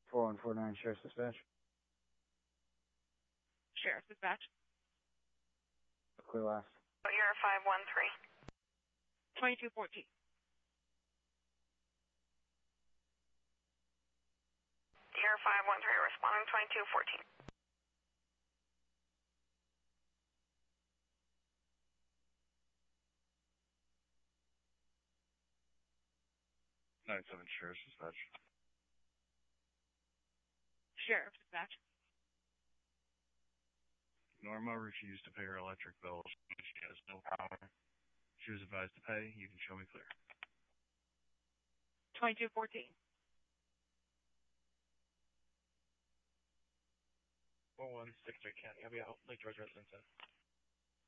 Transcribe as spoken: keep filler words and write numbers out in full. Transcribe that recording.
four one four nine Sheriff's Dispatch. Sheriff's Dispatch. Clear last. You're five one three. twenty-two fourteen. You're five one three, responding twenty-two fourteen. nine seven Sheriff's Dispatch. Sheriff's Dispatch. Norma refused to pay her electric bill. She has no power. She was advised to pay. You can show me clear. twenty-two fourteen. four one six three County. I'll be out. Lake George residence.